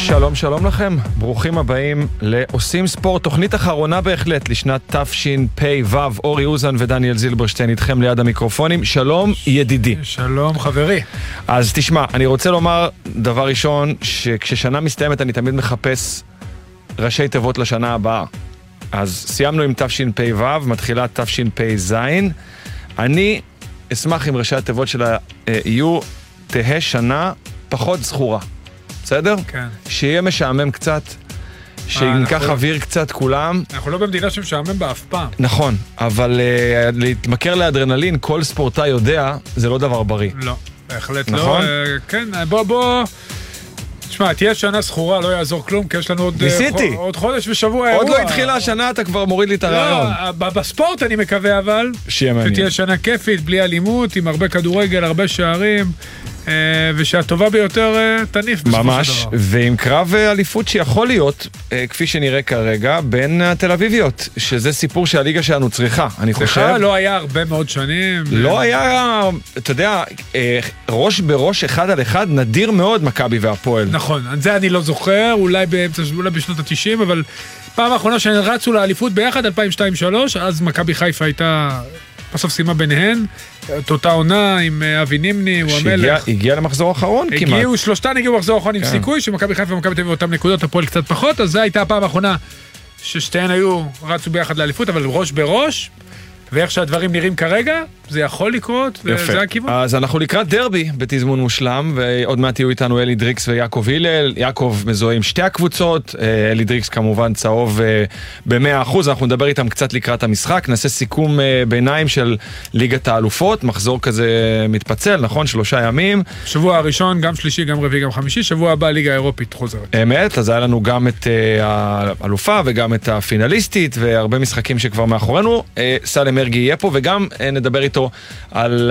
שלום, שלום לכם. ברוכים הבאים לעושים ספורט, תוכנית אחרונה בהחלט לשנת תשפ"ו. אורי אוזן ודניאל זילברשטיין איתכם ליד המיקרופונים. שלום ידידי. שלום חברי. אז תשמע, אני רוצה לומר דבר ראשון, שכששנה מסתיימת אני תמיד מחפש ראשי תיבות לשנה הבאה. אז סיימנו עם תשפ"ו, מתחילה תשפ"ז. אני אשמח אם ראשי התיבות שלה יהיו תהה שנה פחות זכורה. בסדר? כן. שיהיה משעמם קצת, שניקח אוויר קצת כולם. אנחנו לא במדינה שמשעמם באף פעם. נכון, אבל להתמכר לאדרנלין, כל ספורטאי יודע, זה לא דבר בריא. לא, בהחלט נכון? לא. כן, בוא. תשמע, תהיה שנה סחורה, לא יעזור כלום, כי יש לנו עוד חודש ושבוע אירוע. עוד לא התחילה השנה, אתה כבר מוריד לי את הרעיון. לא, בספורט אני מקווה אבל, שתהיה שנה כיפית, בלי אלימות, עם הרבה כדורגל, הרבה שערים. ושהטובה ביותר תניף ממש, ועם קרב אליפות שיכול להיות, כפי שנראה כרגע, בין התל אביביות, שזה סיפור שהליגה שלנו צריכה, אני חושב. לא היה הרבה מאוד שנים. לא היה, אתה יודע, ראש בראש אחד על אחד, נדיר מאוד מכבי והפועל. נכון, זה אני לא זוכר, אולי בשנות ה-90, אבל פעם האחרונה שרצו לאליפות ביחד, 2002-2003, אז מכבי חיפה הייתה בסוף סיימה ביניהן, את אותה עונה עם אבי נימני, הוא המלך. הגיע למחזור האחרון כמעט. שלושתן הגיעו למחזור האחרון עם סיכוי, שמכבי חיפה ומכבי תל אביב אותם נקודות, הפועל קצת פחות, אז זו הייתה הפעם האחרונה ששתיהן רצו ביחד לאליפות, אבל ראש בראש, ואיך שהדברים נראים כרגע, זה יכול לקרות, וזה הכיוון. אז אנחנו לקראת דרבי בתזמון מושלם, ועוד מעט יהיו איתנו אלי דריקס ויעקב הלל. יעקב מזוהה עם שתי הקבוצות, אלי דריקס כמובן צהוב ב-100%, אנחנו נדבר איתם קצת לקראת המשחק, נעשה סיכום ביניים של ליגת האלופות, מחזור כזה מתפצל, נכון? 3 ימים. שבוע הראשון, גם שלישי, גם רביעי, גם חמישי, שבוע הבא ליגה האירופית חוזרת. אמת, אז היה לנו גם את האלופה וגם את הפינליסטית, והרבה משחקים שכבר מאחורינו. סלם מרגי יהיה פה, וגם נדבר איתו על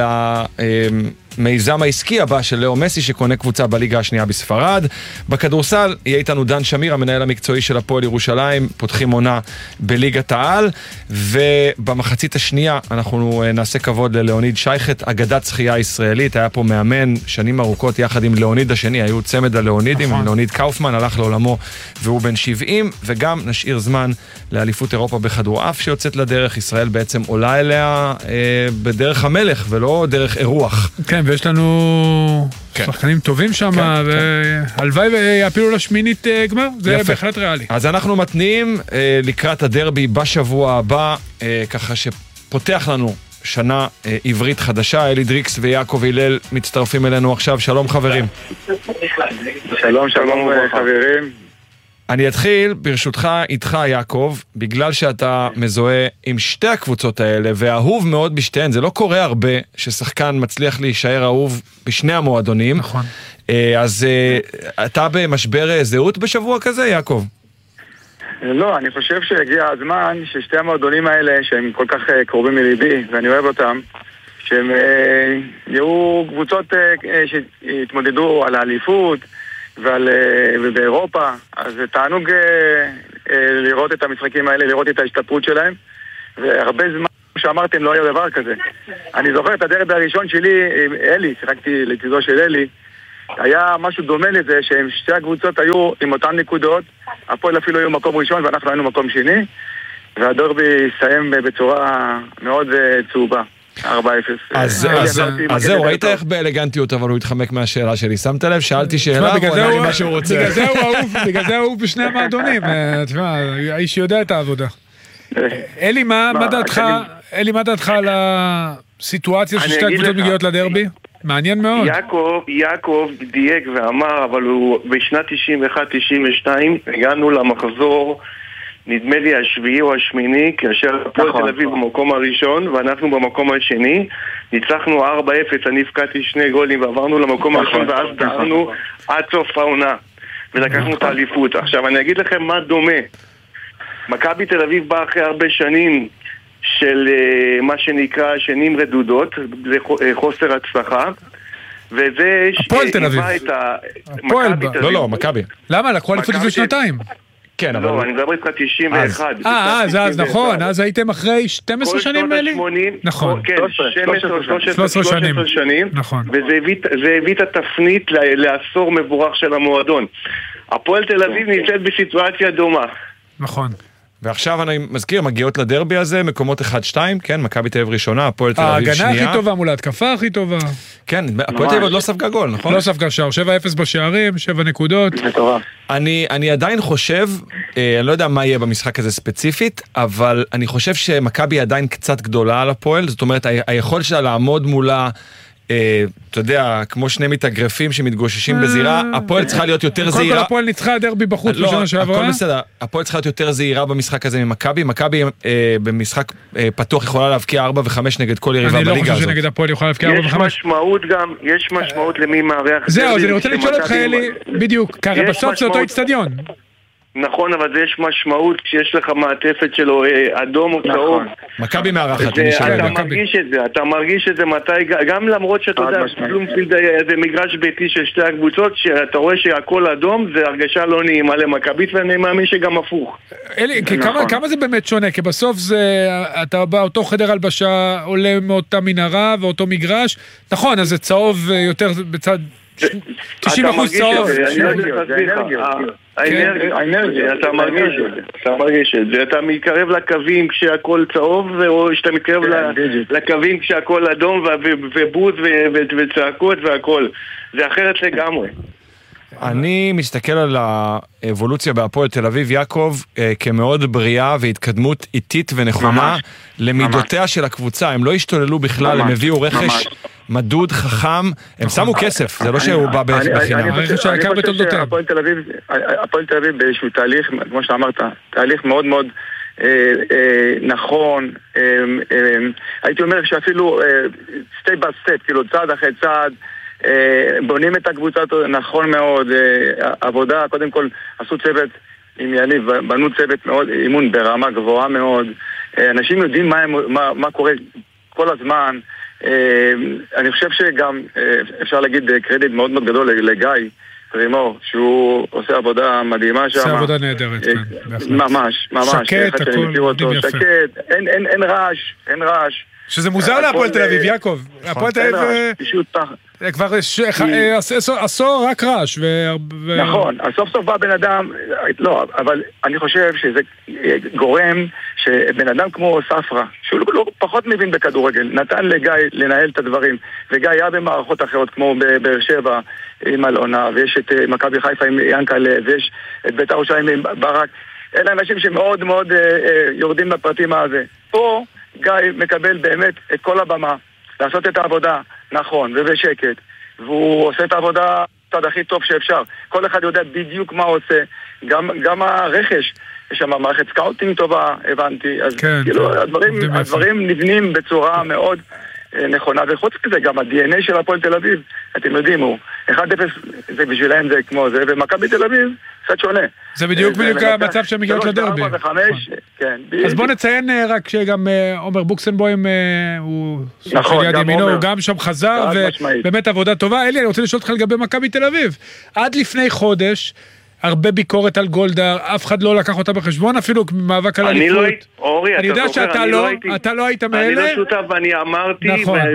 המיזם העסקי הבא של לאו מסי שקונה קבוצה בליגה השנייה בספרד. בכדורסל יהיה איתנו דן שמיר, המנהל המקצועי של הפועל ירושלים, פותחים עונה בליגת העל, ובמחצית השנייה אנחנו נעשה כבוד ללאוניד שייכת, אגדת שחייה ישראלית, היה פה מאמן שנים ארוכות יחד עם לאוניד השני, היו צמד הלאונידים, עם לאוניד קאופמן, הלך לעולמו והוא בן 70, וגם נשאיר זמן לאליפות אירופה בכדורעף שיוצאת לדרך, ישראל בעצם עולה אליה בדרך המלך ולא דרך אירוח. כן, ויש לנו שחקנים טובים שם, והלוואי ויעפילו לשמינית גמר, זה בהחלט ריאלי. אז אנחנו מתניעים לקראת הדרבי בשבוע הבא, ככה שפותח לנו שנה עברית חדשה. אלי דריקס ויעקב הלל מצטרפים אלינו עכשיו. שלום חברים. שלום, שלום חברים. אני אתחיל ברשותך איתך יעקב, בגלל שאתה מזוהה עם שתי הקבוצות האלה, ואהוב מאוד בשתיהן, זה לא קורה הרבה ששחקן מצליח להישאר אהוב בשני המועדונים. נכון. אז אתה במשבר זהות בשבוע כזה, יעקב? לא, אני חושב שהגיע הזמן ששתי המועדונים האלה, שהם כל כך קרובים מליבי, ואני אוהב אותם, שהם יהיו קבוצות שהתמודדו על האליפות, ובאירופה, אז זה תענוג לראות את המשחקים האלה, לראות את ההשתפרות שלהם, והרבה זמן שאמרתם לא היה דבר כזה. אני זוכר את הדרבי הראשון שלי עם אלי, שיחקתי לצידו של אלי, היה משהו דומה לזה שהם שתי הקבוצות היו עם אותן נקודות, הפועל אפילו היו מקום ראשון ואנחנו היינו מקום שני, והדרבי הסתיים בצורה מאוד צהובה. 4-0. אז זהו, ראית איך באלגנטיות אבל הוא התחמק מהשאלה שלי, שמת לב? שאלתי שאלה, הוא ענה לי מה שהוא רוצה. בגלל זה הוא בשני המועדונים, האיש יודע את העבודה. אלי, מה דעתך על הסיטואציה ששתי הקבוצות מגיעות לדרבי? מעניין מאוד. יעקב דייק ואמר, אבל הוא בשנת 91-92 הגענו למחזור, נדמה לי השביעי או השמיני, כאשר הפועל תל אביב במקום הראשון ואנחנו במקום השני, ניצחנו 4-0, אני הפקעתי 2 גולים ועברנו למקום הראשון, ואז דהרנו עד סוף העונה ולקחנו את האליפות. עכשיו אני אגיד לכם מה דומה. מכבי תל אביב בא אחרי הרבה שנים של מה שנקרא שנים רדודות, זה חוסר הצלחה, וזה הפועל תל אביב. לא, מכבי. למה? לקחו אליפות לפני 2 כן, אבל... לא, אני מדבר איתך 91. אז נכון, אז הייתם אחרי 12 שנים אלי? נכון. כן, 13 שנים. נכון. וזה הביא את התפנית לעשור מבורך של המועדון. הפועל תל אביב נמצאת בסיטואציה דומה. נכון. ועכשיו אני מזכיר, מגיעות לדרבי הזה, מקומות 1-2, כן, מכבי תל אביב ראשונה, הפועל תל אביב שנייה. ההגנה הכי טובה מול ההתקפה הכי טובה. כן, הפועל תל אביב עוד לא ספגה גול, נכון? לא ספגה שער, 7-0 בשערים, 7 נקודות. אני עדיין חושב, אני לא יודע מה יהיה במשחק הזה ספציפית, אבל אני חושב שמכבי עדיין קצת גדולה על הפועל, זאת אומרת, היכולת שלה לעמוד מולה, אתה יודע, כמו שני מתאגרפים שמתגוששים בזירה, הפועל צריכה להיות יותר זהירה. קודם כל הפועל ניצחה דרבי בחוץ בשנה שעברה. הכל בסדר, הפועל צריכה להיות יותר זהירה במשחק הזה ממכבי. מכבי במשחק פתוח יכולה להבקיע 4 ו-5 נגד כל יריבה בליגה הזאת. אני לא חושב שנגד הפועל יכולה להבקיע 4 ו-5. יש משמעות גם, יש משמעות למי מארח. זהו, אז אני רוצה לשאול אותך אלי, בדיוק, כי בסוף זה אותו אצטדיון. נכון, אבל זה יש משמעות כשיש לך מעטפת שלו אדום או צהוב. מכבי מארחת, אתה מרגיש את זה מתי, גם למרות שאתה יודע, בלומפילד זה מגרש ביתי של שתי הקבוצות, שאתה רואה שהכל אדום, זה הרגשה לא נעימה למכבית, ואני מאמין שגם הפוך. אלי, כמה זה באמת שונה? כי בסוף אתה בא אותו חדר הלבשה, עולה מאותה מנהרה ואותו מגרש, נכון, אז זה צהוב יותר בצד 90% צהוב. האנרגיה, אתה מרגיש את זה, אתה מתקרב לקווים כשהכל צהוב, או שאתה מתקרב לקווים כשהכל אדום ובוז וצעקות והכל, זה אחרת לגמרי. אני מסתכל על האבולוציה בהפועל תל אביב, יעקב, כמאוד בריאה והתקדמות איטית ונכונה למידותיה של הקבוצה. הם לא השתוללו בכלל, הם הביאו רכש מדוד, חכם, הם שמו כסף, זה לא שהוא בא בחינם. אני חושב שהפועל תל אביב באיזשהו תהליך, כמו שאמרת, תהליך מאוד מאוד נכון, הייתי אומר שאפילו סטייפ ביי סטייפ, כאילו צעד אחרי צעד, בונים את הקבוצה נכון מאוד, עבודה, קודם כל עשו צוות עם יניב, בנו צוות מאוד, אימון ברמה גבוהה מאוד, אנשים יודעים מה קורה כל הזמן, אני חושב שגם אפשר להגיד קרדיט מאוד מאוד גדול לגיא רימור, שהוא עושה עבודה מדהימה שם. עושה עבודה נהדרת, כן. ממש, ממש. שקט, הכל שקט, אין רעש. שזה מוזר להפועל תל אביב, יעקב. הפועל תל אביב כבר עשור רק רעש. נכון, סוף סוף בא בן אדם, לא, אבל אני חושב שזה גורם שבן אדם כמו ספרה, שהוא לא פחות מבין בכדורגל, נתן לגיא לנהל את הדברים, וגיא היה במערכות אחרות כמו בבאר שבע עם אלונה, ויש את מכבי חיפה עם ינקלה, ויש את בית"ר ירושלים עם ברק, אלה אנשים שמאוד מאוד יורדים בפרטים הזה. פה גיא מקבל באמת את כל הבמה, לעשות את העבודה נכון ובשקט, והוא עושה את העבודה הצד הכי טוב שאפשר. כל אחד יודע בדיוק מה הוא עושה, גם הרכש, יש שם מערכת סקאוטינג טובה, הבנתי, אז כן, כאילו הדברים נבנים בצורה מאוד נכונה, וחוץ כזה גם ה-DNA של הפועל תל אביב, אתם יודעים, הוא 1-0, זה בשבילהם זה כמו זה, ומכבי תל אביב קצת שונה. זה בדיוק המצב שהם מגיעות לדרבי. 3, 4 ו-5, כן. אז בוא נציין רק שגם עומר בוקסנבוים הוא נכון, יד ימינו, הוא גם שם חזר, ובאמת עבודה טובה. אלי, אני רוצה לשאול אותך לגבי מכבי תל אביב. עד לפני חודש, הרבה ביקורת על גולדהר, אף אחד לא לקח אותה בחשבון, אפילו מאבק על אליפות. אני יודע שאתה לא היית מאלה. אני לא שותף ואני אמרתי,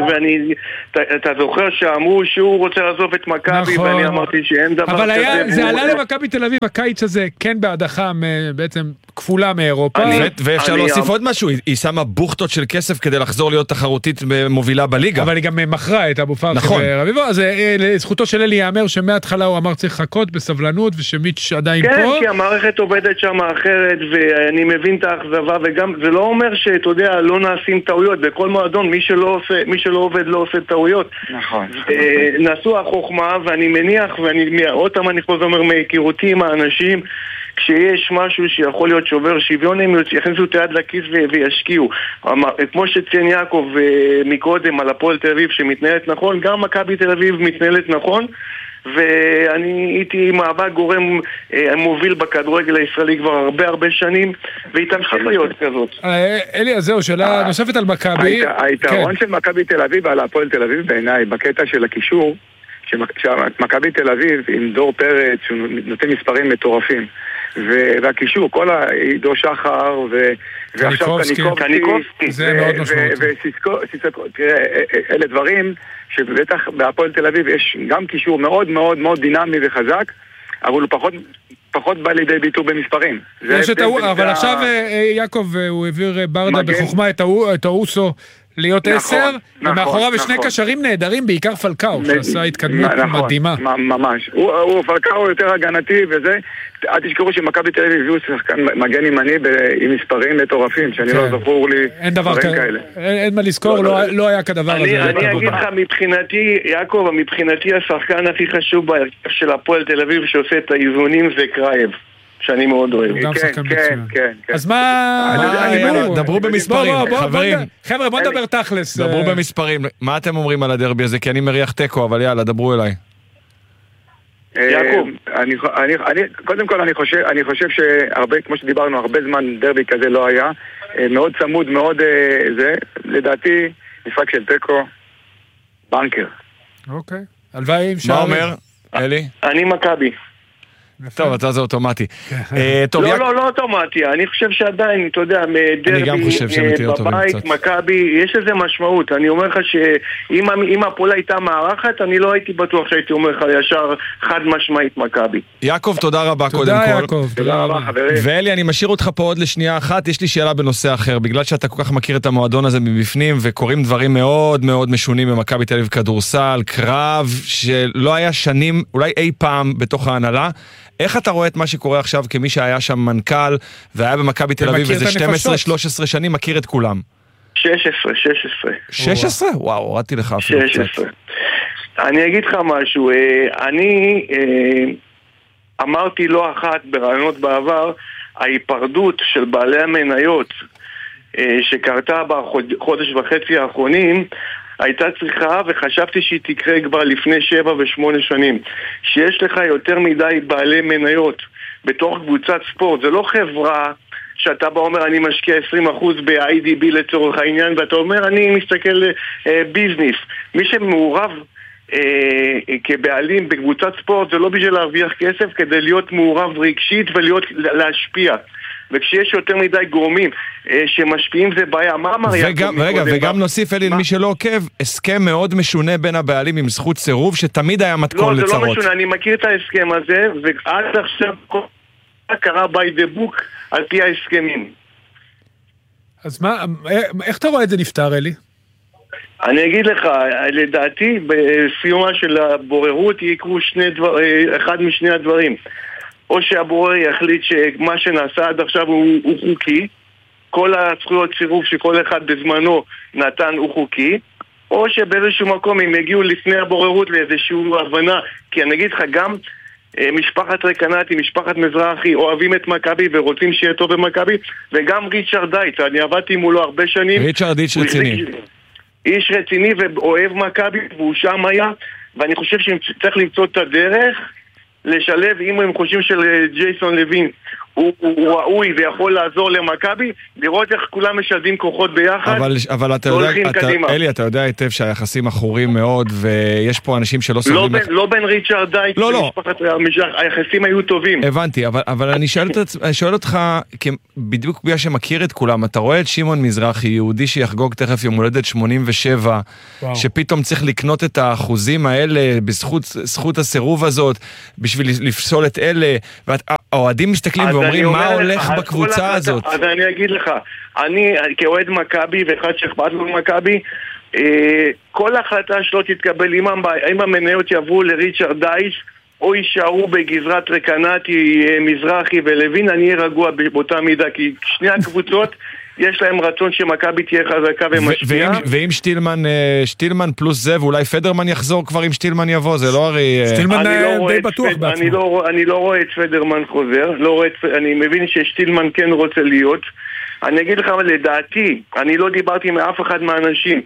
ואתה זוכר שאמרו שהוא רוצה לעזוב את מכבי, ואני אמרתי שאין דבר כזה. אבל זה עלה למכבי תל אביב, הקיץ הזה, כן בהדחה בעצם כפולה מאירופה. ואפשר להוסיף עוד משהו, היא שמה בוכטות של כסף כדי לחזור להיות תחרותית מובילה בליגה. אבל היא גם מכרה את אבו פרחי ורביבו, אז לזכותו של אלי יאמר שמההתחלה הוא אמר צריך לחכות בסבלנות ושמיץ' עדיין פה. כן, כי המערכת עובדת שם אחרת, ואני מבין את האכזבה, וגם זה לא אומר שאתה יודע, לא נעשים טעויות, בכל מועדון, מי שלא עובד לא עושה טעויות. נכון. נעשו החוכמה, ואני מניח, עוד פעם אני חוזר אומר, מהיכרותי עם האנשים, כשיש משהו שיכול להיות שובר שוויון, הם יכנסו את היד לכיס וישקיעו. כמו שציין יעקב מקודם על הפועל תל אביב שמתנהלת נכון, גם מכבי תל אביב מתנהלת נכון, ואני הייתי מאבק גורם מוביל בכדורגל הישראלי כבר הרבה שנים, והיא תמשיך להיות כזאת. אלי, אז זהו, שאלה נוספת על מכבי. היתרון של מכבי תל אביב על הפועל תל אביב בעיניי, בקטע של הקישור, שמכבי תל אביב עם דור פרץ, שהוא נותן מספרים מטורפים, והקישור, כל העידו שחר ועכשיו קניקובסקי זה מאוד וסיסקו, תראה, אלה דברים שבטח בהפועל תל אביב יש גם קישור מאוד מאוד מאוד דינמי וחזק, אבל הוא פחות בא לידי ביטוי במספרים. אבל עכשיו יעקב, הוא העביר ברדה בחוכמה את האוסו להיות 10, ומאחוריו שני קשרים נהדרים, בעיקר פלקאו, שעשה התקדמות מדהימה. ממש. הוא פלקאו יותר הגנתי וזה, אל תזכרו שמכבי תל אביב הביאו שחקן מגן ימני עם מספרים מטורפים, שאני לא זכור לי דברים כאלה. אין מה לזכור, לא היה כדבר הזה. אני אגיד לך, מבחינתי, יעקב, מבחינתי השחקן הכי חשוב של הפועל תל אביב שעושה את האיזונים זה קרייב. שאני מאוד אוהב. כן. אז מה... דברו במספרים, חברים. חבר'ה, בוא נדבר תכלס. דברו במספרים. מה אתם אומרים על הדרבי הזה? כי אני מריח טקו, אבל יאללה, דברו אליי. יעקב. קודם כל אני חושב שהרבה, כמו שדיברנו, הרבה זמן דרבי כזה לא היה. מאוד צמוד, מאוד זה. לדעתי, משחק של טקו, בנקר. אוקיי. הלוואי, מה אומר, אלי? אני מכבי. טוב, אתה זה אוטומטי. לא אוטומטי, אני חושב שעדיין, אתה יודע, דרבי בבית, מכבי, יש לזה משמעות. אני אומר לך שאם הפועל הייתה מערכת, אני לא הייתי בטוח שהייתי אומר לך ישר חד משמעית מכבי. יעקב, תודה רבה קודם כל. תודה יעקב, תודה רבה חברים. ואלי, אני משאיר אותך פה עוד לשנייה אחת, יש לי שאלה בנושא אחר, בגלל שאתה כל כך מכיר את המועדון הזה מבפנים, וקוראים דברים מאוד מאוד משונים במכבי תל אביב כדורסל, קרב, שלא היה שנים, אולי אי פעם בתוך ההנהלה. איך אתה רואה את מה שקורה עכשיו כמי שהיה שם מנכ"ל והיה במכבי תל אביב איזה 12-13 שנים, מכיר את כולם? 16. 16? וואו, הורדתי לך אפילו קצת. 16. אני אגיד לך משהו, אני אמרתי לא אחת ברעיונות בעבר, ההיפרדות של בעלי המניות שקרתה בחודש וחצי האחרונים, הייתה צריכה, וחשבתי שהיא תקרה כבר לפני 7 ו8 שנים, שיש לך יותר מדי בעלי מניות בתוך קבוצת ספורט. זה לא חברה שאתה בא אומר אני משקיע 20% ב-IDB לצורך העניין, ואתה אומר אני מסתכל ביזנס. מי שמעורב כבעלים בקבוצת ספורט זה לא בשביל להרוויח כסף, כדי להיות מעורב רגשית להשפיע. וכשיש יותר מדי גורמים שמשפיעים זה בעיה. מה אמר יעקב? רגע, וגם נוסיף אלי, מי שלא עוקב, הסכם מאוד משונה בין הבעלים עם זכות סירוב, שתמיד היה מתכון לצרות. לא, זה לא משונה, אני מכיר את ההסכם הזה, ועד עכשיו קרה by the book על פי ההסכמים. אז מה, איך אתה רואה את זה נפטר, אלי? אני אגיד לך, לדעתי, בסיומה של הבוררות יקרו אחד משני הדברים. או שהבורר יחליט שמה שנעשה עד עכשיו הוא חוקי, כל הזכויות סירוב שכל אחד בזמנו נתן הוא חוקי, או שבאיזשהו מקום הם יגיעו לפני הבוררות לאיזושהי הבנה. כי אני אגיד לך, גם משפחת רקנטי, משפחת מזרחי אוהבים את מכבי ורוצים שיהיה טוב במכבי, וגם ריצ'רד דייט, אני עבדתי מולו הרבה שנים. ריצ'רד דייט רציני. איש רציני ואוהב מכבי, והוא שם היה, ואני חושב שצריך למצוא את הדרך לשלב, אם הם חושבים של ג'ייסון לוין הוא ראוי ויכול לעזור למכבי, לראות איך כולם משלבים כוחות ביחד. אבל אתה יודע, אלי, אתה יודע היטב שהיחסים אחורים מאוד, ויש פה אנשים שלא סובלים... לא בין ריצ'רד דייט ומשפחת, היחסים היו טובים. הבנתי, אבל אני שואל אותך, בדיוק בגלל שמכיר את כולם, אתה רואה את שמעון מזרחי, יהודי שיחגוג תכף יום הולדת 87, שפתאום צריך לקנות את האחוזים האלה, בזכות הסירוב הזאת, בשביל לפסול את אלה, והאוהדים מסתכלים ואומרים מה הולך בקבוצה הזאת. אז אני אגיד לך, אני כאוהד מכבי ואחד שאכפת לו מכבי, כל החלטה שלא תתקבל, אם המניות יעברו לריצ'רד דייט או יישארו בגזרת רקנטי, מזרחי ולוין, אני אהיה רגוע באותה מידה, כי שני הקבוצות יש להם רצון שמכבי תהיה חזקה ומשפיעה. ואם שטילמן פלוס זה, ואולי פדרמן יחזור כבר אם שטילמן יבוא, זה לא הרי... שטילמן די בטוח בעצמו. אני לא רואה את פדרמן חוזר, אני מבין ששטילמן כן רוצה להיות. אני אגיד לך, לדעתי, אני לא דיברתי מאף אחד מהאנשים.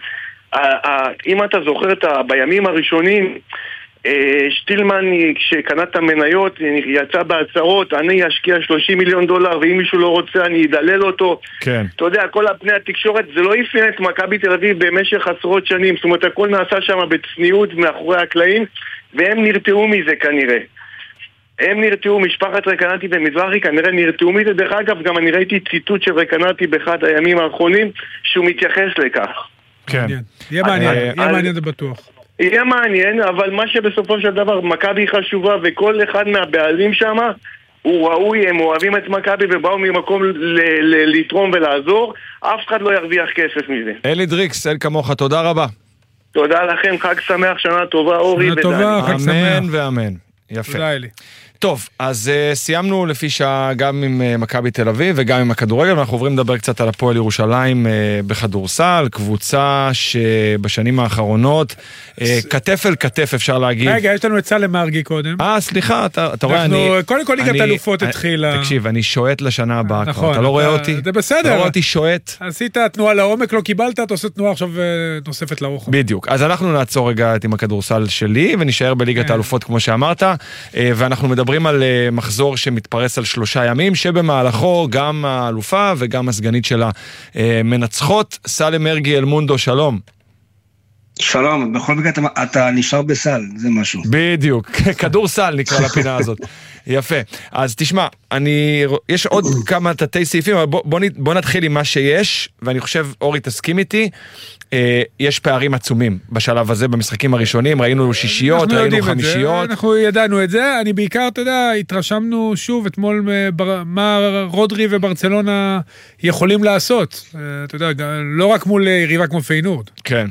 אם אתה זוכר בימים הראשונים, שטילמן כשקנה את המניות יצא בהצהרות, אני אשקיע $30 מיליון ואם מישהו לא רוצה אני אדלל אותו. כן. אתה יודע, כל הפני התקשורת זה לא יפיין את מכבי תל אביב במשך עשרות שנים, זאת אומרת הכל נעשה שם בצניעות מאחורי הקלעים, והם נרתעו מזה כנראה. הם נרתעו, משפחת רקנטי ומזרחי כנראה נרתעו מזה. דרך אגב, גם אני ראיתי ציטוט של רקנטי באחד הימים האחרונים שהוא מתייחס לכך. כן. יהיה מעניין זה בטוח. יהיה מעניין, אבל מה שבסופו של דבר מכבי חשובה וכל אחד מהבעלים שם הוא ראוי, הם אוהבים את מכבי ובאו ממקום לתרום ולעזור, אף אחד לא ירוויח כסף מזה. אלי דריקס, אל כמוך, תודה רבה. תודה לכם, חג שמח, שנה טובה, אורי ודני. שנה טובה, חג שמח. אמן ואמן. יפה. תודה אלי. טוב, אז סיימנו לפי שעה גם עם מכבי תל אביב וגם עם הכדורגל, ואנחנו עוברים לדבר קצת על הפועל ירושלים בכדורסל, קבוצה שבשנים האחרונות, כתף אל כתף אפשר להגיד. רגע, יש לנו את סלם מרגי קודם. סליחה, אתה רואה, קודם כל ליגת אלופות התחילה. תקשיב, אני שואט לשנה הבאה, נכון, אתה לא רואה אותי? זה בסדר. אתה לא רואה אותי שואט? עשית תנועה לעומק, לא קיבלת, אתה עושה תנועה עכשיו נוספת לרוחב. בדיוק, אז אנחנו נעצור רגע עם הכדורסל שלי, ונשאר בליגת האלופות כמו שאמרת, ואנחנו מדברים על מחזור שמתפרס על 3 ימים, שבמהלכו גם האלופה וגם הסגנית שלה מנצחות. סלם מרגי אלמונדו, שלום. שלום, בכל מקרה אתה נשאר בסל, זה משהו. בדיוק, כדור סל נקרא לפינה הזאת. יפה. אז תשמע, יש עוד כמה תתי סעיפים, אבל בוא נתחיל עם מה שיש, ואני חושב, אורי תסכים איתי, יש פערים עצומים בשלב הזה במשחקים הראשונים, ראינו שישיות, ראינו חמישיות. אנחנו ידענו את זה, אני בעיקר, אתה יודע, התרשמנו שוב אתמול מה רודרי וברצלונה יכולים לעשות. אתה יודע, לא רק מול יריבה כמו פיינורד. כן.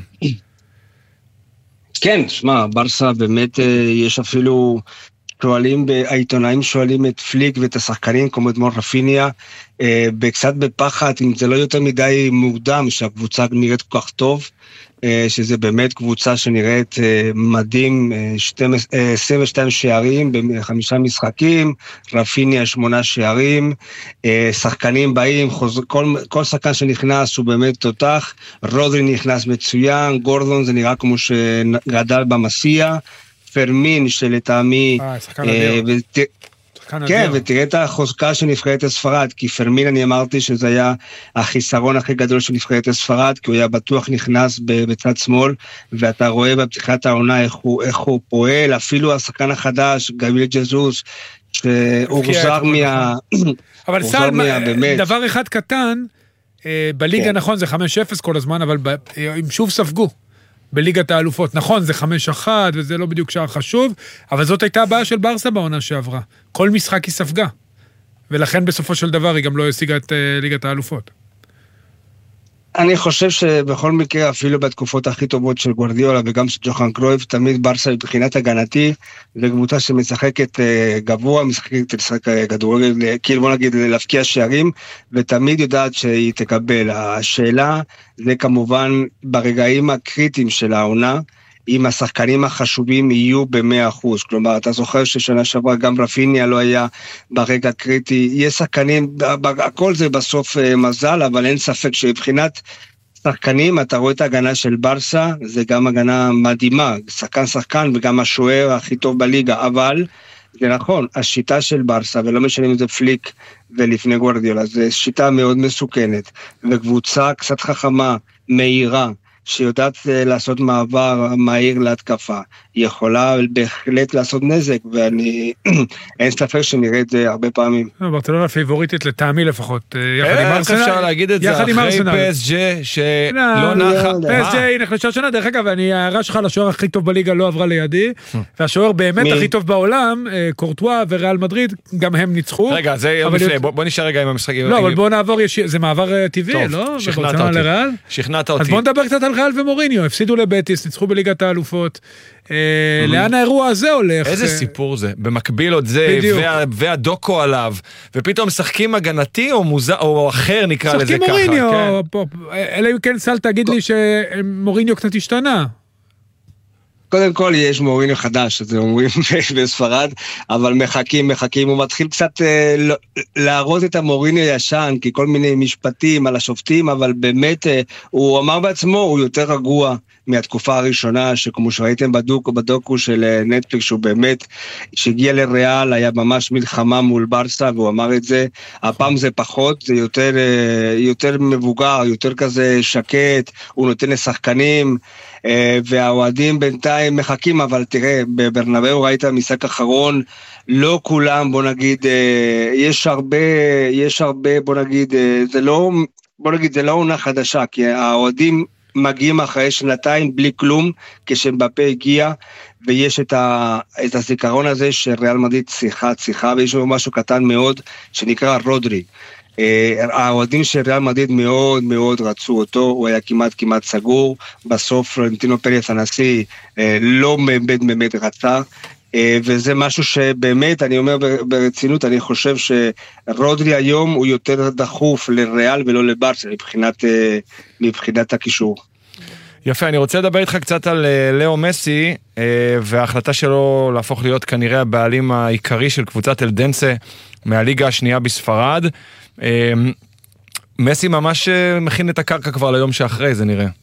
כן, שמע, ברסה באמת יש אפילו העיתונאים שואלים את פליק ואת השחקנים כמו אתמול רפיניה, קצת בפחד, אם זה לא יותר מדי מוקדם שהקבוצה נראית כל כך טוב, שזה באמת קבוצה שנראית מדהים, 22 שערים ב5 משחקים, רפיניה 8 שערים, שחקנים באים, כל שחקן שנכנס הוא באמת תותח, רודרי נכנס מצוין, גורדון זה נראה כמו שגדל במסיע, פרמין שלטעמי, כן, ותראה את החוזקה של נבחרת הספרד, כי פרמין אני אמרתי שזה היה החיסרון הכי גדול של נבחרת הספרד, כי הוא היה בטוח נכנס בצד שמאל, ואתה רואה בפתיחת העונה איך הוא פועל, אפילו השחקן החדש, גביל ג'זוס, שהוא חוזר אבל סל, דבר אחד קטן, בליגה נכון זה 5-0 כל הזמן, אבל הם שוב ספגו. בליגת האלופות. נכון, זה 5-1, וזה לא בדיוק שער חשוב, אבל זאת הייתה הבעיה של ברסה בעונה שעברה. כל משחק היא ספגה. ולכן בסופו של דבר היא גם לא השיגה את ליגת האלופות. אני חושב שבכל מקרה, אפילו בתקופות הכי טובות של גוארדיולה וגם של ג'וחן קרויף, תמיד ברסה מבחינת הגנתי, זה קבוצה שמשחקת גבוה, משחקת לשחק כדורגל, כאילו בוא נגיד להפקיע שערים, ותמיד יודעת שהיא תקבל. השאלה זה כמובן ברגעים הקריטיים של העונה, אם השחקנים החשובים יהיו ב100%, כלומר, אתה זוכר ששנה שעברה גם רפיניה לא היה ברגע קריטי, יש שחקנים, הכל זה בסוף מזל, אבל אין ספק שבבחינת שחקנים, אתה רואה את ההגנה של ברסה, זה גם הגנה מדהימה, שחקן וגם השוער הכי טוב בליגה, אבל זה נכון, השיטה של ברסה, ולא משנה אם זה פליק ולפני גוארדיולה, זה שיטה מאוד מסוכנת, וקבוצה קצת חכמה, מהירה, שיודעת לעשות מעבר מהיר להתקפה, היא יכולה בהחלט לעשות נזק, ואני, אין ספק שנראה את זה הרבה פעמים. ברצלונה פיבוריטית לטעמי לפחות, יחד עם ארסנל. איך אפשר להגיד את זה אחרי PSG שלא נחה? PSG היא נחלשה שנה, דרך אגב, ההערה שלך לשוער הכי טוב בליגה לא עברה לידי, והשוער באמת הכי טוב בעולם, קורטואה וריאל מדריד, גם הם ניצחו. רגע, זה יום לפני, בוא נשאר רגע עם המשחק. לא, אבל בוא נעבור, זה מעבר טבעי, לא? שכנעת אותי. אז בוא נדבר קצת על ריאל ומוריניו, הפסידו לבטיס, ניצחו בליגת האלופות. לאן האירוע הזה הולך? איזה סיפור זה? במקביל עוד זה, והדוקו עליו, ופתאום משחקים הגנתי או אחר נקרא לזה ככה. משחקים מוריניו, אלא אם כן סל תגיד לי שמוריניו קצת השתנה. קודם כל יש מוריניו חדש, זה אומרים בספרד, אבל מחכים, הוא מתחיל קצת להראות את המוריניו ישן, כי כל מיני משפטים על השופטים, אבל באמת הוא אמר בעצמו, הוא יותר רגוע מהתקופה הראשונה, שכמו שראיתם בדוקו של נטפליקס, שהוא באמת, שהגיע לריאל, היה ממש מלחמה מול ברסה, והוא אמר את זה, הפעם זה פחות, זה יותר מבוגר, יותר כזה שקט, הוא נותן לשחקנים, והאוהדים בינתיים מחכים, אבל תראה, בברנבאו ראית משחק אחרון, לא כולם, בוא נגיד, יש הרבה, בוא נגיד, זה לא עונה חדשה, כי האוהדים מגיעים אחרי שנתיים בלי כלום, כשמבפה הגיע, ויש את הזיכרון הזה שריאל מדריד צריכה, ויש לו משהו קטן מאוד, שנקרא רודרי. האוהדים של ריאל מדריד מאוד מאוד רצו אותו, הוא היה כמעט סגור, בסוף פלורנטינו פרס הנשיא לא באמת רצה, וזה משהו שבאמת, אני אומר ברצינות, אני חושב שרודרי היום הוא יותר דחוף לריאל ולא לברסה מבחינת הקישור. יפה, אני רוצה לדבר איתך קצת על לאו מסי, וההחלטה שלו להפוך להיות כנראה הבעלים העיקרי של קבוצת אלדנסה מהליגה השנייה בספרד. מסי ממש מכין את הקרקע כבר ליום שאחרי, זה נראה.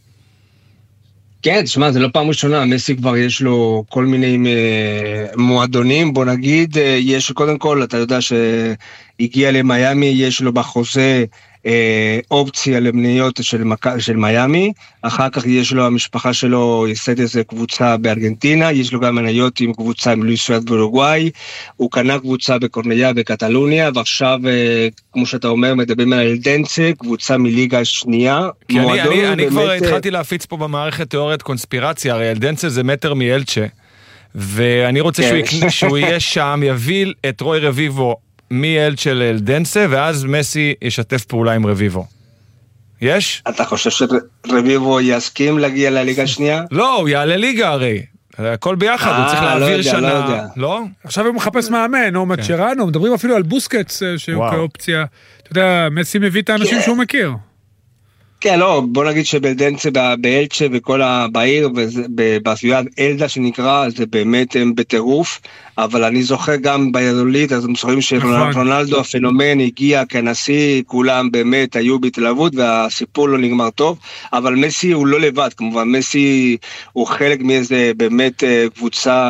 כן, תשמע, זה לא פעם ראשונה, מסי כבר יש לו כל מיני מועדונים, בוא נגיד, יש קודם כל, אתה יודע שהגיע למיימי, יש לו בחוזה אופציה למניות של מיימי, אחר כך יש לו, המשפחה שלו ייסד איזה קבוצה בארגנטינה, יש לו גם מניות עם קבוצה עם לואיס סוארד באורוגוואי, הוא קנה קבוצה בקורנליה בקטלוניה, ועכשיו, כמו שאתה אומר, מדברים על אלדנסה, קבוצה מליגה השנייה. כי אני כבר התחלתי להפיץ פה במערכת תיאוריית קונספירציה, הרי אלדנסה זה מטר מאלצ'ה, ואני רוצה שהוא יהיה שם, יביא את רוי רביבו, מאלצ'ה לאלדנסה, ואז מסי ישתף פעולה עם רביבו. יש? אתה חושב שרביבו יסכים להגיע לליגה השנייה? לא, הוא יעלה ליגה הרי. הכל ביחד, הוא צריך להעביר שנה. לא? עכשיו הוא מחפש מאמן, או מצ'רנו, מדברים אפילו על בוסקץ, שהוא כאופציה. אתה יודע, מסי מביא את האנשים שהוא מכיר. כן, לא, בוא נגיד שבלדנסה, באלצ'ה וכל בעיר, בסביבת אלדה שנקרא, זה באמת בטירוף, אבל אני זוכר גם בידולית, אז הם זוכרים שרונלדו הפנומן הגיע כנשיא, כולם באמת היו בהתלהבות, והסיפור לא נגמר טוב, אבל מסי הוא לא לבד, כמובן, מסי הוא חלק מאיזה באמת קבוצה,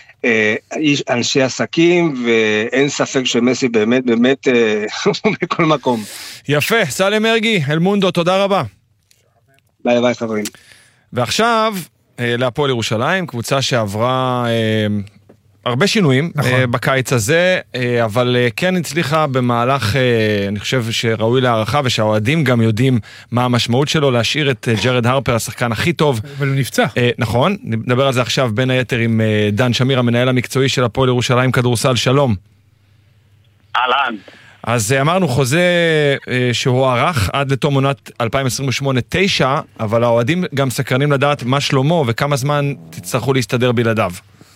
אנשי עסקים, ואין ספק שמסי באמת בכל מקום. יפה, סלם מרגי, אלמונדו, תודה רבה. ביי ביי חברים. ועכשיו, להפועל ירושלים, קבוצה שעברה הרבה שינויים בקיץ הזה, אבל כן הצליחה במהלך, אני חושב שראוי להערכה, ושהאוהדים גם יודעים מה המשמעות שלו, להשאיר את ג'רד הרפר, השחקן הכי טוב. אבל הוא נפצע. נכון, נדבר על זה עכשיו בין היתר עם דן שמיר, המנהל המקצועי של הפועל ירושלים כדורסל, שלום. אהלן. אז אמרנו חוזה שהוא ערך עד לתום עונת 2028-9, אבל האוהדים גם סקרנים לדעת מה שלומו וכמה זמן תצטרכו להסתדר בלעדיו.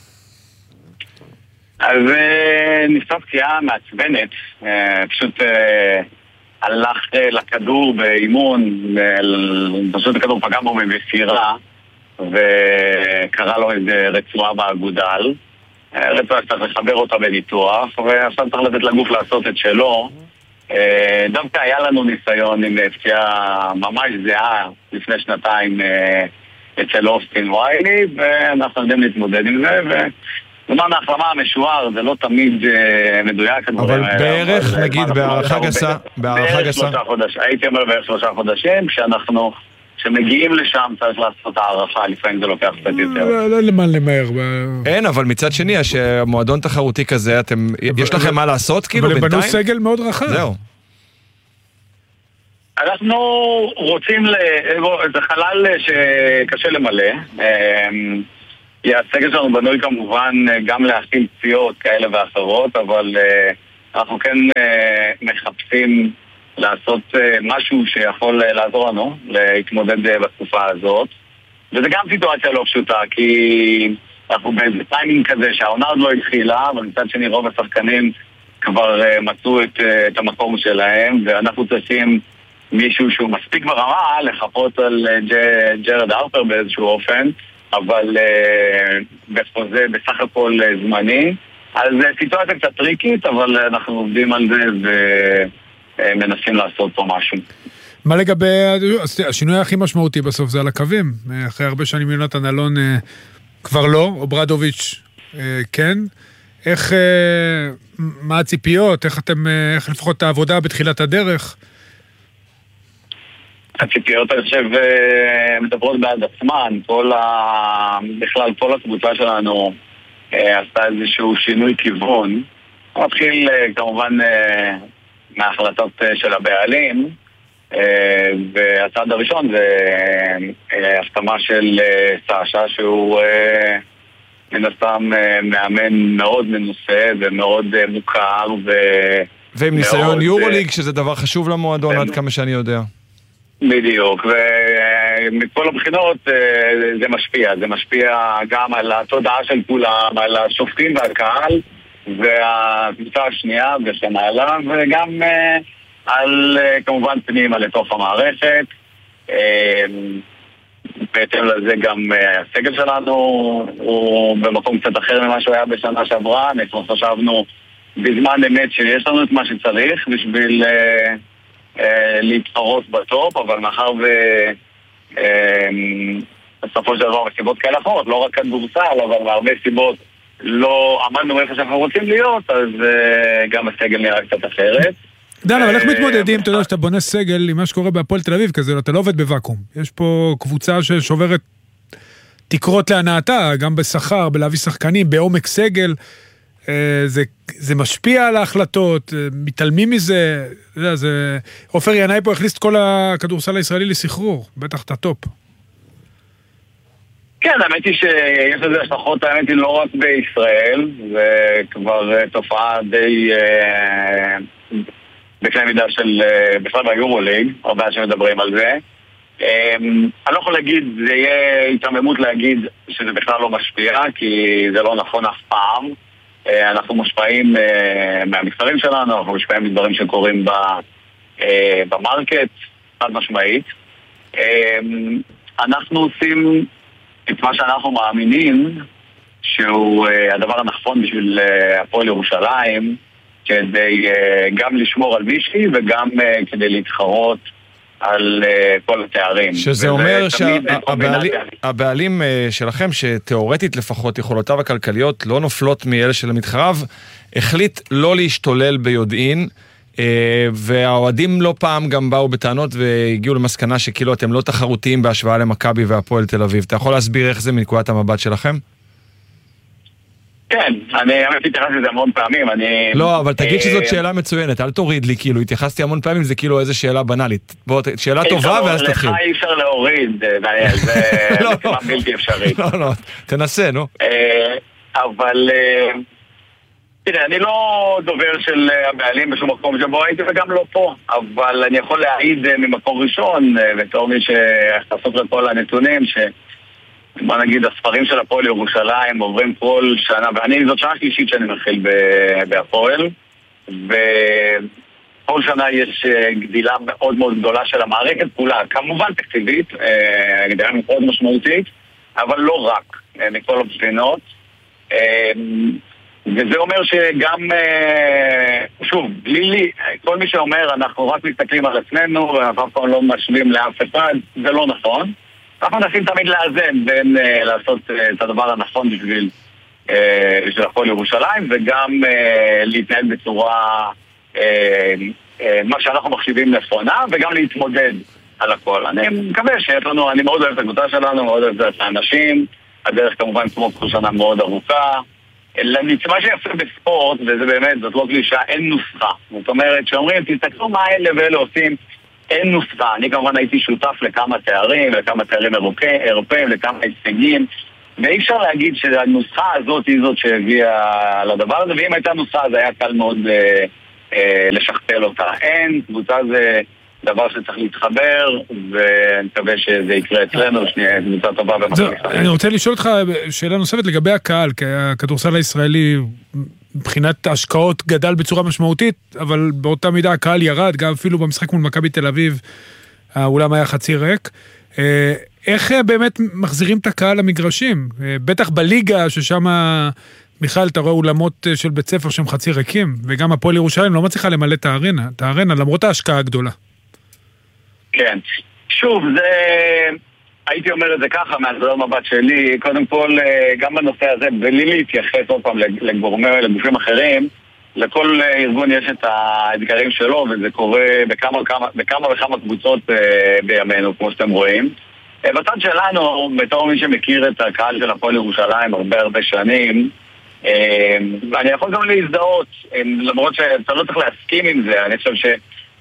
אז נפצע פציעה מעצבנת, פשוט הלך לכדור באימון, פשוט הכדור פגע בו במסירה, וקרא לו איזה רצועה באגודל. רצועה שצריך לחבר אותה בניתוח, ועכשיו צריך לתת לגוף לעשות את שלו. דווקא היה לנו ניסיון עם פציעה ממש זהה לפני שנתיים אצל אוסטין ויילי, ואנחנו יודעים להתמודד עם זה, זמן ההחלמה המשוער זה לא תמיד מדויק. אבל בערך, נגיד, בהערכה גסה. בערך 3 חודשים, הייתי אומר בערך 3 חודשים, כשמגיעים לשם צריך לעשות הערכה, לפעמים זה לוקח קצת יותר. לא למען למהר. אין, אבל מצד שני, שמועדון תחרותי כזה, יש לכם מה לעשות כאילו בינתיים? אבל הם בנו סגל מאוד רחב. זהו. אנחנו רוצים, זה חלל שקשה למלא, הסגל שלנו בנוי כמובן גם להכין פציעות כאלה ואחרות, אבל אנחנו כן מחפשים לעשות משהו שיכול לעזור לנו להתמודד בתקופה הזאת. וזה גם סיטואציה לא פשוטה, כי אנחנו באיזה טיימינג כזה שהעונה עוד לא התחילה, אבל מצד שני רוב השחקנים כבר מצאו את המקום שלהם, ואנחנו צריכים מישהו שהוא מספיק ברמה לחפות על ג'רד הרפר באיזשהו אופן, אבל בחוזה בסך הכל זמני. אז סיטואציה קצת טריקית, אבל אנחנו עובדים על זה ומנסים לעשות פה משהו. מה לגבי השינוי הכי משמעותי בסוף זה על הקווים? אחרי הרבה שנים יונתן אלון כבר לא, אוברדוביץ' כן. איך, מה הציפיות? איך לפחות את העבודה בתחילת הדרך? הציפיות, אני חושב, מדברות בעד עצמן. בכלל, כל הקבוצה שלנו עשתה איזשהו שינוי כיוון. מתחיל כמובן מההחלטות של הבעלים, והצעד הראשון זה החתמה של סאשה, שהוא מן הסתם מאמן מאוד מנוסה ומאוד מוכר ועם ניסיון יורוליג, שזה דבר חשוב למועדון עד כמה שאני יודע. בדיוק, ומכל הבחינות זה משפיע גם על התודעה של כולם, על השופטים והקהל והקבוצה השנייה וכן הלאה, וגם על כמובן פנימה לתוך המערכת. בהתאם לזה גם הסגל שלנו הוא במקום קצת אחר ממה שהוא היה בשנה שעברה. אנחנו חשבנו בזמן אמת שיש לנו את מה שצריך בשביל להתחרות בטופ, אבל מאחר בסופו של דבר מסיבות כאלה אחרות, לא רק כדורסל, אבל מהרבה סיבות לא עמדנו איפה שאנחנו רוצים להיות, אז גם הסגל נראה קצת אחרת. דן, אבל איך מתמודדים, אתה יודע, שאתה בונה סגל עם מה שקורה בהפועל תל אביב כזה, אתה לא עובד בוואקום. יש פה קבוצה ששוברת תקרות להנאתה, גם בשכר, בלהביא שחקנים, בעומק סגל. זה משפיע על ההחלטות, מתעלמים מזה. עופר ינאי פה הכניס את כל הכדורסל הישראלי לסחרור, בטח את הטופ. כן, האמת היא שיש לזה השלכות, האמת היא לא רק בישראל, זה כבר תופעה די בקנה מידה של בכלל ביורוליג, הרבה אנשים מדברים על זה. אני לא יכול להגיד, זה יהיה התעממות להגיד שזה בכלל לא משפיע, כי זה לא נכון אף פעם. אנחנו מושפעים מהמספרים שלנו, אנחנו מושפעים מדברים שקורים במרקט, חד משמעית. אנחנו עושים את מה שאנחנו מאמינים שהוא הדבר הנכון בשביל הפועל ירושלים, כדי גם לשמור על מישהי וגם כדי להתחרות על כל התארים. שזה אומר שהבעלים שלכם, שתיאורטית לפחות יכולותיו הכלכליות לא נופלות מאלה של המתחרב, החליט לא להשתולל ביודעין, והאוהדים לא פעם גם באו בטענות והגיעו למסקנה שכאילו אתם לא תחרותיים בהשוואה למכבי והפועל תל אביב. אתה יכול להסביר איך זה מנקודת המבט שלכם? כן, אני התייחסתי לזה המון פעמים. לא, אבל תגיד שזאת שאלה מצוינת, אל תוריד לי, כאילו, התייחסתי המון פעמים, זה כאילו איזה שאלה בנאלית. בוא, שאלה טובה ואז תתחיל. לך אי אפשר להוריד, דניאל, זה כמעט בלתי אפשרי. לא, תנסה, נו. אבל, תראה, אני לא דובר של הבעלים בשום מקום שבו הייתי וגם לא פה, אבל אני יכול להעיד ממקור ראשון, בתור מי שחשוף לכל הנתונים, בוא נגיד, הספרים של הפועל ירושלים עוברים כל שנה, ואני זאת שנה שלישית שאני מתחיל בהפועל, וכל שנה יש גדילה מאוד מאוד גדולה של המערכת כולה, כמובן תקציבית, גדילה מאוד משמעותית, אבל לא רק, מכל הבחינות. וזה אומר שגם, שוב, בלי כל מי שאומר, אנחנו רק מסתכלים על עצמנו, ואנחנו פעם לא משווים לאף אחד, זה לא נכון. אנחנו מנסים תמיד לאזן בין לעשות את הדבר הנכון בשביל הפועל ירושלים, וגם להתנהל בצורה מה שאנחנו מחשיבים נכונה, וגם להתמודד על הכל. אני מקווה שיש לנו, אני מאוד אוהב את הקבוצה שלנו, מאוד אוהב את האנשים, הדרך כמובן כמו כל שנה מאוד ארוכה. מה שיפה בספורט, וזה באמת, זאת לא קלישה, אין נוסחה. זאת אומרת, שאומרים, תסתכלו מה אלה ואלה עושים, אין נוסחה. אני כמובן הייתי שותף לכמה תארים, אירופאים, לכמה הישגים, ואי אפשר להגיד שהנוסחה הזאת היא זאת שהביאה לדבר הזה, ואם הייתה נוסחה אז היה קל מאוד לשכתל אותה. אין, קבוצה זה דבר שצריך להתחבר, ואני מקווה שזה יקרה אצלנו, שנהיה קבוצה טובה ומצליחה. אני רוצה לשאול אותך שאלה נוספת לגבי הקהל, כי הכדורסל הישראלי מבחינת ההשקעות גדל בצורה משמעותית, אבל באותה מידה הקהל ירד, גם אפילו במשחק מול מכבי תל אביב, האולם היה חצי ריק. איך באמת מחזירים את הקהל למגרשים? בטח בליגה, ששם מיכל, אתה רואה אולמות של בית ספר שהם חצי ריקים, וגם הפועל ירושלים לא מצליחה למלא את הארנה, למרות ההשקעה הגדולה. כן. שוב, זה... הייתי אומר את זה ככה, מהזרוע מבט שלי, קודם כל, גם בנושא הזה, בלי להתייחס עוד פעם לגופים אחרים, לכל ארגון יש את האתגרים שלו, וזה קורה בכמה וכמה קבוצות בימינו, כמו שאתם רואים. בצד שלנו, בתור מי שמכיר את הקהל של הפועל ירושלים הרבה שנים, אני יכול גם להזדהות, למרות שאתה לא צריך להסכים עם זה, אני חושב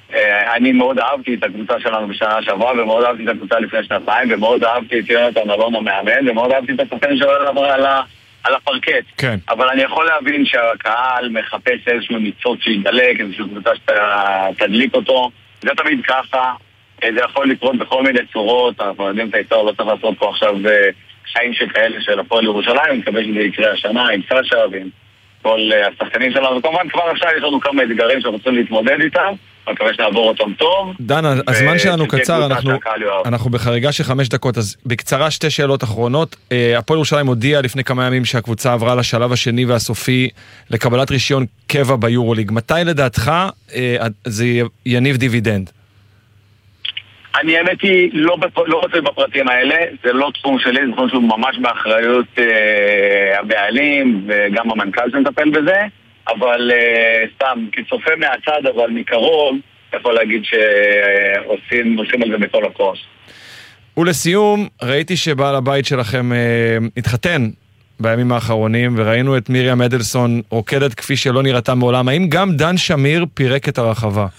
אני מאוד אהבתי את הקבוצה שלנו בשנה שעברה, ומאוד אהבתי את הקבוצה לפני שנתיים, ומאוד אהבתי את יונתן אלון המאמן, ומאוד אהבתי את השחקנים שלו על הפרקט. כן. אבל אני יכול להבין שהקהל מחפש איזשהו ניצוץ שידלק, איזשהו קבוצה שתדליק אותו. זה תמיד ככה, זה יכול לקרות בכל מיני צורות, אנחנו יודעים את היצור, לא צריך לעשות פה עכשיו חיים שכאלה של הפועל ירושלים, אני מקווה שזה יקרה השנה עם סשה ועם כל השחקנים שלנו, וכמובן כבר עכשיו יש לנו כמה אתגרים שאנחנו רוצים להתמודד איתם, אני מקווה שנעבור אותם טוב. דן, הזמן שלנו קצר, אנחנו בחריגה של 5 דקות, אז בקצרה 2 שאלות אחרונות. הפועל ירושלים הודיע לפני כמה ימים שהקבוצה עברה לשלב השני והסופי לקבלת רישיון קבע ביורוליג. מתי לדעתך זה יניב דיבידנד? אני האמת היא לא רוצה בפרטים האלה, זה לא תחום שלי, זה תחום שהוא ממש באחריות הבעלים וגם המנכ"ל שמטפל בזה, אבל סתם, כצופה מהצד, אבל מקרוב, יכול להגיד שעושים על זה בכל הכוח. ולסיום, ראיתי שבעל הבית שלכם התחתן בימים האחרונים, וראינו את מיריה מדלסון רוקדת כפי שלא נראתה מעולם. האם גם דן שמיר פירק את הרחבה?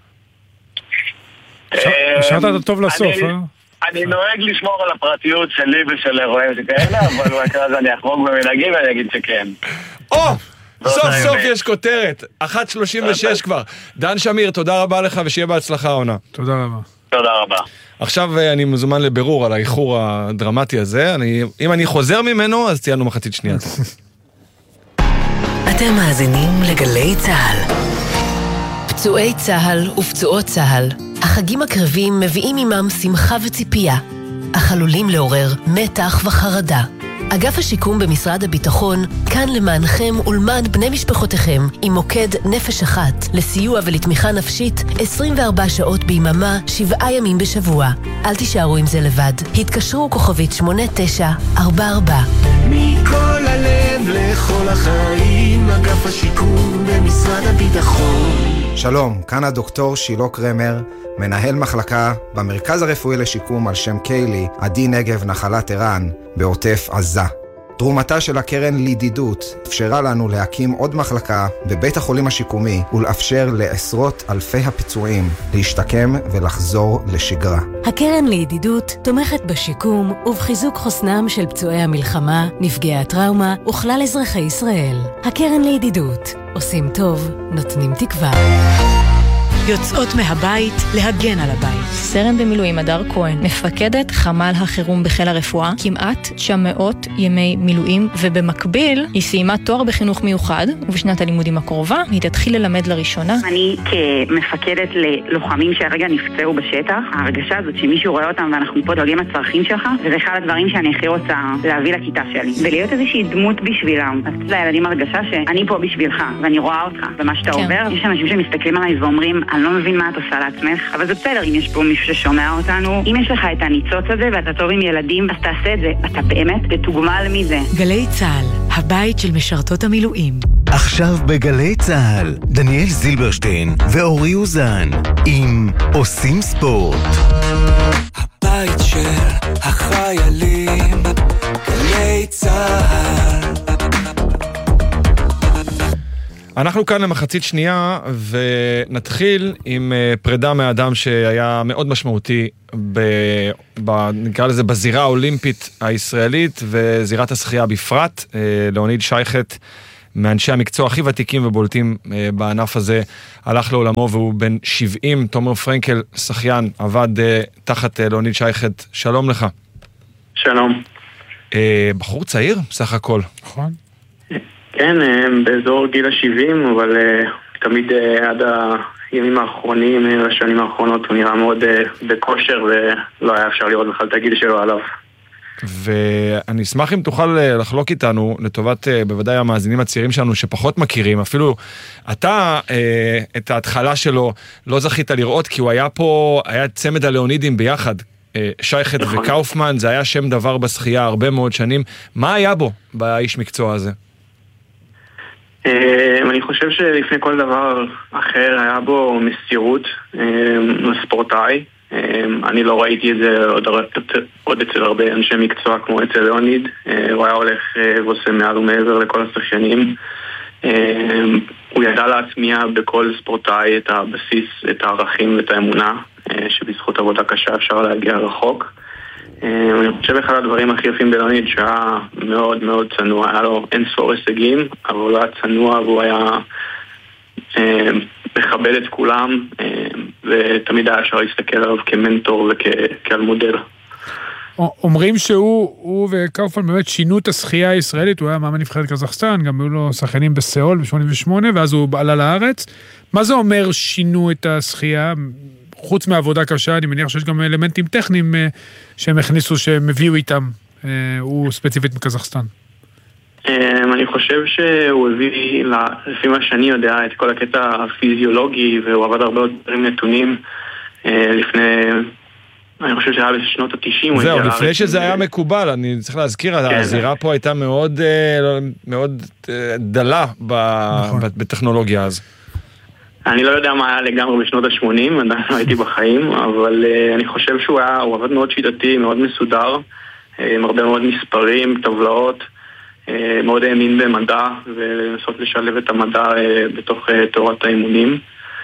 השארת את הטוב לסוף, אני נוהג לשמור על הפרטיות שלי ושל אירועים שכאלה, אבל במקרה הזה אני אחרוג במנהגים ואני אגיד שכן. סוף סוף יש כותרת, 1:36 כבר. דן שמיר, תודה רבה לך ושיהיה בהצלחה העונה. תודה רבה. תודה רבה. עכשיו אני מזומן לבירור על האיחור הדרמטי הזה. אם אני חוזר ממנו, אז ציינו מחצית שנייה. אתם מאזינים לגלי צהל. פצועי צהל ופצועות צהל, החגים הקרבים מביאים עמם שמחה וציפייה, אך עלולים לעורר מתח וחרדה. אגף השיקום במשרד הביטחון כאן למענכם ולמען בני משפחותיכם עם מוקד נפש אחת לסיוע ולתמיכה נפשית 24 שעות ביממה 7 ימים בשבוע. אל תישארו עם זה לבד. התקשרו כוכבית 8944. מכל הלב לכל החיים, אגף השיקום במשרד הביטחון. שלום, כאן הדוקטור שילה קרמר, מנהל מחלקה במרכז הרפואי לשיקום על שם קיילי, עדי נגב נחלת ערן, בעוטף עזה. תרומתה של הקרן לידידות אפשרה לנו להקים עוד מחלקה בבית החולים השיקומי ולאפשר לעשרות אלפי הפצועים להשתקם ולחזור לשגרה. הקרן לידידות תומכת בשיקום ובחיזוק חוסנם של פצועי המלחמה, נפגעי הטראומה וכלל אזרחי ישראל. הקרן לידידות, עושים טוב, נותנים תקווה. יוצאות מהבית להגן על הבית. סרן במילואים הדר כהן, מפקדת חמ"ל החירום בחיל הרפואה, כמעט 900 ימי מילואים, ובמקביל היא סיימה תואר בחינוך מיוחד, ובשנת הלימודים הקרובה היא תתחיל ללמד לראשונה. אני כמפקדת ללוחמים שהרגע נפצעו בשטח, ההרגשה הזאת שמישהו רואה אותם ואנחנו פה דואגים לצרכים שלך, וזה אחד הדברים שאני הכי רוצה להביא לכיתה שלי, ולהיות איזושהי דמות בשבילם. אז לילדים הרגשה שאני פה בשבילך, ואני רואה אותך, ומה שאתה עובר, יש אנשים שמסתכלים עליי ואומרים, אני לא מבין מה את עושה לעצמך, אבל זה בסדר אם יש פה מישהו ששומע אותנו. אם יש לך את הניצוץ הזה ואתה טוב עם ילדים, אז תעשה את זה. אתה באמת תתוגמל מזה. גלי צהל, הבית של משרתות המילואים. עכשיו בגלי צהל, דניאל זילברשטיין ואורי אוזן עם עושים ספורט. הבית של החיילים, גלי צהל. אנחנו כאן למחצית שנייה, ונתחיל עם פרידה מאדם שהיה מאוד משמעותי, נקרא לזה בזירה האולימפית הישראלית, וזירת השחייה בפרט. לאוניד שייכת, מאנשי המקצוע הכי ותיקים ובולטים בענף הזה, הלך לעולמו והוא בן 70. תומר פרנקל, שחיין, עבד תחת לאוניד שייכת. שלום לך. שלום. בחור צעיר, סך הכל. נכון. כן, באזור גיל ה-70, אבל תמיד עד הימים האחרונים, השנים האחרונות, הוא נראה מאוד בכושר, ולא היה אפשר לראות בכלל את הגיל שלו עליו. ואני אשמח אם תוכל לחלוק איתנו, לטובת בוודאי המאזינים הצעירים שלנו שפחות מכירים, אפילו אתה את ההתחלה שלו לא זכית לראות, כי הוא היה פה, היה צמד הלאונידים ביחד, שייכת וקאופמן, זה היה שם דבר בשחייה הרבה מאוד שנים. מה היה בו באיש מקצוע הזה? אני חושב שלפני כל דבר אחר היה בו מסירות לספורטאי. אני לא ראיתי את זה עוד אצל הרבה אנשי מקצוע כמו אצל לאוניד. הוא היה הולך ועושה מעל ומעבר לכל השחיינים. הוא ידע להטמיע בכל ספורטאי את הבסיס, את הערכים ואת האמונה, שבזכות עבודה קשה אפשר להגיע רחוק. אני חושב אחד הדברים הכי יפים בלאוניד שהיה מאוד מאוד צנוע, היה לו אין ספור הישגים, אבל הוא היה צנוע והוא היה מכבד את כולם, ותמיד היה אפשר להסתכל עליו כמנטור וכעל מודל. אומרים שהוא וקאופמן באמת שינו את השחייה הישראלית, הוא היה מאמן נבחרת קזחסטן, גם היו לו שחיינים בסיאול ב-88, ואז הוא עלה לארץ. מה זה אומר שינו את השחייה? חוץ מהעבודה קשה, אני מניח שיש גם אלמנטים טכניים שהם הכניסו, שהם הביאו איתם, הוא ספציפית מקזחסטן. אני חושב שהוא הביא, לפי מה שאני יודע, את כל הקטע הפיזיולוגי, והוא עבד הרבה דברים נתונים לפני... אני חושב שהיה בשנות ה-90. זהו, לפני שזה היה מקובל, אני צריך להזכיר, הזירה פה הייתה מאוד דלה בטכנולוגיה אז. אני לא יודע מה היה לגמרי בשנות ה-80, עדיין לא הייתי בחיים, אבל אני חושב שהוא עבד מאוד שיטתי, מאוד מסודר, עם הרבה מאוד מספרים, טבלאות, מאוד האמין במדע, ולנסות לשלב את המדע בתוך תורת האימונים.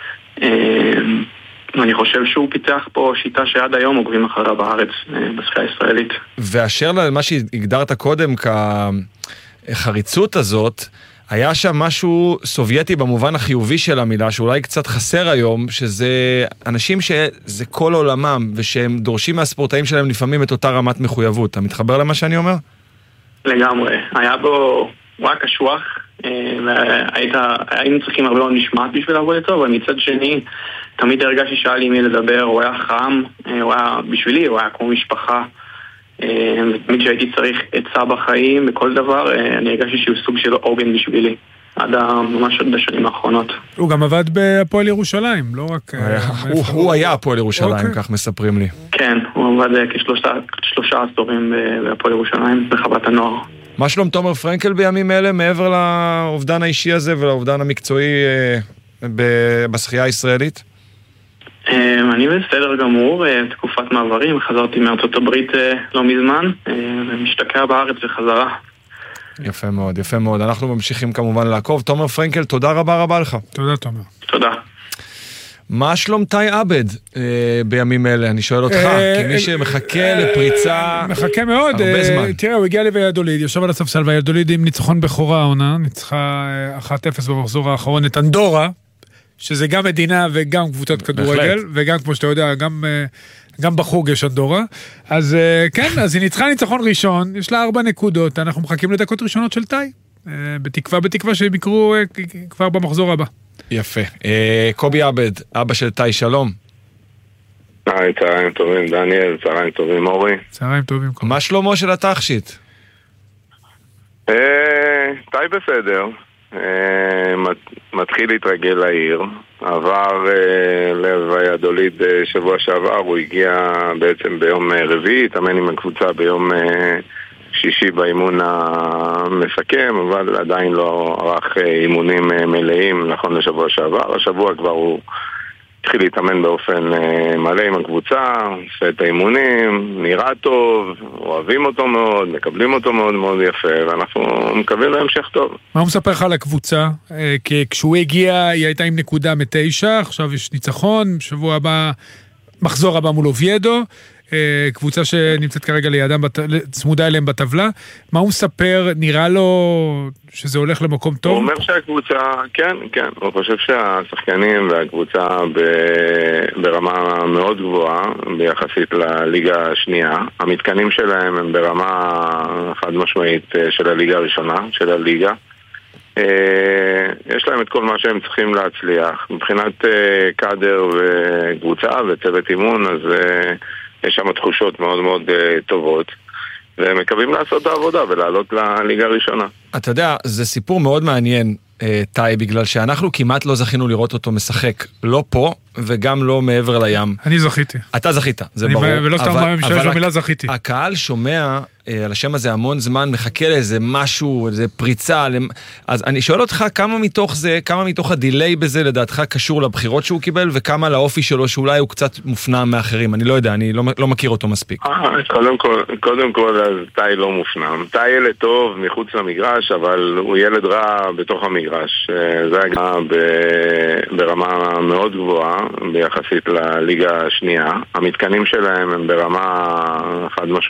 אני חושב שהוא פיתח פה שיטה שעד היום עוקבים אחריה בארץ, בשחייה הישראלית. ואשר למה שהגדרת קודם כחריצות הזאת, היה שם משהו סובייטי במובן החיובי של המילה, שאולי קצת חסר היום, שזה אנשים שזה כל עולמם, ושהם דורשים מהספורטאים שלהם לפעמים את אותה רמת מחויבות. אתה מתחבר למה שאני אומר? לגמרי. היה בו רק קשוח, והיינו צריכים הרבה מאוד משמעת בשביל לעבוד איתו, אבל מצד שני, תמיד הרגשתי שאל עם מי לדבר, הוא היה חם, בשבילי הוא היה כמו משפחה, ותמיד שהייתי צריך עצה בחיים בכל דבר, אני הרגשתי שהוא סוג של עוגן בשבילי, ממש עד בשנים האחרונות. הוא גם עבד בהפועל ירושלים, לא רק... הוא היה הפועל ירושלים, כך מספרים לי. כן, הוא עבד כשלושה עשורים בהפועל ירושלים, בחוות הנוער. מה שלום תומר פרנקל בימים אלה, מעבר לאובדן האישי הזה ולאובדן המקצועי בשחייה הישראלית? אני בסדר גמור, תקופת מעברים, חזרתי מארצות הברית לא מזמן, ומשתקע בארץ וחזרה. יפה מאוד, יפה מאוד. אנחנו ממשיכים כמובן לעקוב. תומר פרנקל, תודה רבה לך. תודה תומר. תודה. מה שלום תאי עבד בימים אלה? אני שואל אותך, כמי שמחכה לפריצה מחכה מאוד, הרבה זמן. תראה, הוא הגיע לויאדוליד, יושב על הספסל, ויאדוליד עם ניצחון בכורה העונה, ניצחה 1-0 במחזור האחרון את אנדורה, שזה גם מדינה וגם קבוצת כדורגל, וגם כמו שאתה יודע, גם בחוג יש אנדורה. אז כן, אז היא ניצחה ניצחון ראשון, יש לה 4 נקודות, אנחנו מחכים לדקות ראשונות של תאי, בתקווה שהם יקרו כבר במחזור הבא. יפה. קובי עבד, אבא של תאי, שלום. צהריים טובים, דניאל, צהריים טובים, אורי. צהריים טובים. מה שלומו של התחשית? תאי בסדר. מתחיל להתרגל לעיר, עבר לויאדוליד שבוע שעבר, הוא הגיע בעצם ביום רביעי, התאמן עם הקבוצה ביום שישי באימון המסכם, אבל עדיין לא ערך אימונים מלאים נכון לשבוע שעבר. השבוע כבר הוא התחיל להתאמן באופן מלא עם הקבוצה, עושה את האימונים, נראה טוב, אוהבים אותו מאוד, מקבלים אותו מאוד מאוד יפה, ואנחנו מקווים להמשך טוב. מה הוא מספר לך על הקבוצה? כי כשהוא הגיע היא הייתה עם נקודה מ9, עכשיו יש ניצחון, שבוע הבא, מחזור הבא מול אוביידו, קבוצה שנמצאת כרגע לידם, צמודה אליהם בטבלה. מה הוא מספר? נראה לו שזה הולך למקום טוב? הוא אומר שהקבוצה, כן, הוא חושב שהשחקנים והקבוצה ברמה מאוד גבוהה ביחסית לליגה השנייה. המתקנים שלהם הם ברמה חד משמעית של הליגה הראשונה, של הליגה. יש להם את כל מה שהם צריכים להצליח. מבחינת קאדר וקבוצה וצוות אימון, אז יש שם תחושות מאוד מאוד טובות, והם מקווים לעשות את העבודה ולעלות לליגה הראשונה. אתה יודע, זה סיפור מאוד מעניין, תאי, בגלל שאנחנו כמעט לא זכינו לראות אותו משחק, לא פה וגם לא מעבר לים. אני זכיתי. אתה זכית, זה ברור. ולא סתם משתמש במילה זכיתי. הקהל שומע על השם הזה המון זמן, מחכה לאיזה משהו, איזה פריצה. אז אני שואל אותך, כמה מתוך זה, כמה מתוך הדיליי בזה לדעתך קשור לבחירות שהוא קיבל, וכמה לאופי שלו שאולי הוא קצת מופנם מאחרים? אני לא יודע, אני לא מכיר אותו מספיק. קודם כל, אז טי לא מופנם. טי ילד טוב מחוץ למגרש, אבל הוא ילד רע בתוך המגרש. זה היה ברמה מאוד גבוהה, ביחסית לליגה השנייה. המתקנים שלהם הם ברמה חד משמעית.